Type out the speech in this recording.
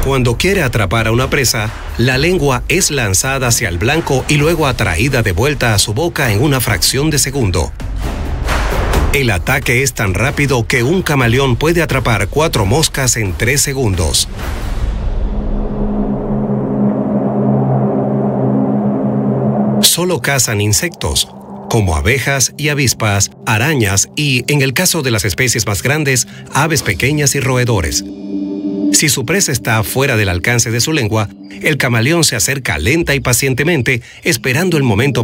Cuando quiere atrapar a una presa, la lengua es lanzada hacia el blanco y luego atraída de vuelta a su boca en una fracción de segundo. El ataque es tan rápido que un camaleón puede atrapar 4 moscas en 3 segundos. Solo cazan insectos, como abejas y avispas, arañas y, en el caso de las especies más grandes, aves pequeñas y roedores. Si su presa está fuera del alcance de su lengua, el camaleón se acerca lenta y pacientemente, esperando el momento